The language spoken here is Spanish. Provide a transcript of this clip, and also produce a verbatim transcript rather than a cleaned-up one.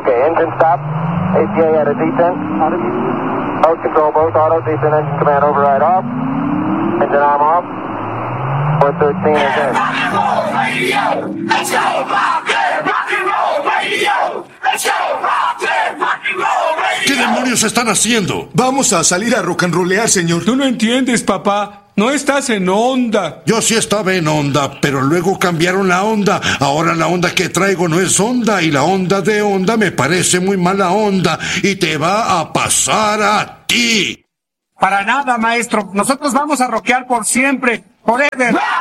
Okay, engine stop. A T A at a descent. Mode control both auto, descent engine command override off. Engine arm off. four thirteen is in. Rock and roll radio! Let's go rock and rock and roll radio! Let's go rock and rock and roll radio! ¿Qué demonios están haciendo? Vamos a salir a rock and rollear, señor. Tú no entiendes, papá. No estás en onda. Yo sí estaba en onda, pero luego cambiaron la onda. Ahora la onda que traigo no es onda, y la onda de onda me parece muy mala onda, y te va a pasar a ti. Para nada, maestro. Nosotros vamos a rockear por siempre. Forever.